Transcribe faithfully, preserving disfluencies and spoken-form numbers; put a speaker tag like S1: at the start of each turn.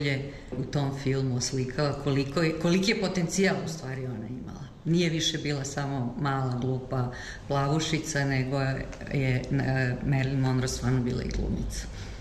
S1: u tom filmu oslikava koliko je, koliki je potencijal u stvari ona imala. Nije više bila samo mala, glupa plavušica, nego je Marilyn Monroe stvarno bila i glumica.